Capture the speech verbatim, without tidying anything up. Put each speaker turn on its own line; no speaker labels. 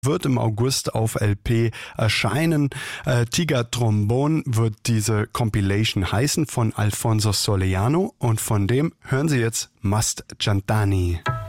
wird im August auf L P erscheinen. Äh, Tiger Trombon wird diese Compilation heißen von Alfonso Soleano und von dem hören Sie jetzt Mast Chantani.